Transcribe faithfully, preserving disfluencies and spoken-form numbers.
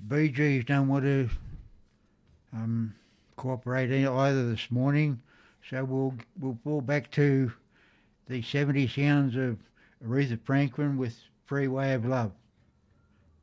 Bee Gees don't want to um, cooperate e- either this morning, so we'll we'll fall back to the seventy sounds of Aretha Franklin with Freeway of Love.